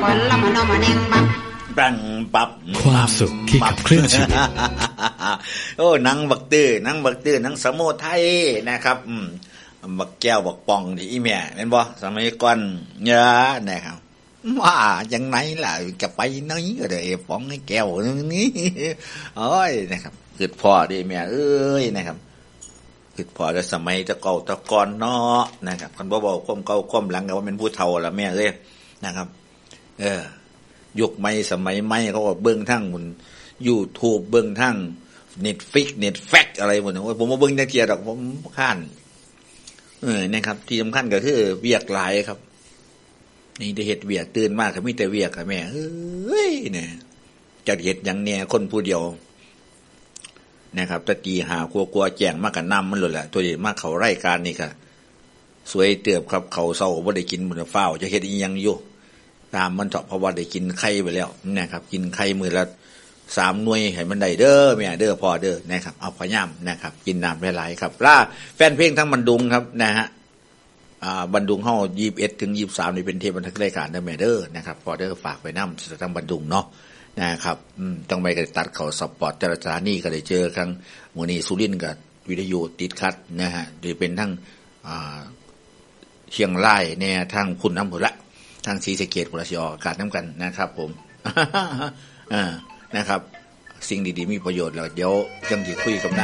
บังปับความสุขที่ขับเคลื่อนชีวิตโอ้นังบักตื้อนังสมุทัยนะครับบักแก้วบักป่องที่อีแม่แม่นบ่สมัยก่อนเยอะนะครับว่าจังไหนล่ะจะไปไหนก็ได้ป่องให้แก้วนี้โอ้ยนะครับคิดพ่อดิแม่เอ้ยนะครับคิดพ่อแต่สมัยตะเก่าตะก่อนเนาะนะครับคันบ่บอกความเก่าความหลังก็ว่าเป็นผู้เฒ่าล่ะแม่เอ้ยนะครับยุคใหม่สมัยใหม่เขาก็เบิ่งทั้งมัน YouTube เบิ่งทั้ง Netflix อะไรหมดนะผมบ่เบิ่งจักเที่ยดอกผมค้านนะครับที่สำคัญก็คือเวียกหลายครับนี่ได้เฮ็ดเวียกตื่นมากก็มีแต่เวียกค่ะแม่เอ้ยเนี่ยจะเฮ็ดหยังแน่คนผู้เดียวนะครับตะกี้หากลัวแจ้งมาก็นำมันโลดแหละตัวนี้มาเข้ารายการนี่ก็สวยเติบครับเขาเช้าบ่ได้กินมื้อฟ้าวจะเฮ็ดอีหยังอยู่ตามมันเถาะเพราะว่าได้กินไข่ไปแล้วนะครับกินไข่มื้อละ3หน่วยให้มันได้เด้อแม่เด้อพ่อเด้อนะครับเอาพยายามนะครับกินน้ำหลายๆครับล่าแฟนเพลงทั้งบันดุงครับนะฮะบันดุงเฮา21ถึง23นี่เป็นเทปบันทึกรายการเด้อแม่เด้อนะครับพ่อเด้อฝากไว้นำทั้งบันดุงเนาะนะครับต้องไปก็ตัดเข้าสปอร์ตแต่ละสถานีก็ได้เจอครั้งมื้อนี้สุรินทร์ก็วิทยุติดขัดนะฮะได้เป็นทั้งเชียงรายแน่ทั้งพุ่นน้ำพุ่นละทางศรีสะเกษพุ่นละสิออกอากาศนำกันนะครับผมนะครับสิ่งดีๆมีประโยชน์แล้วเดี๋ยวจังสิคุยกับ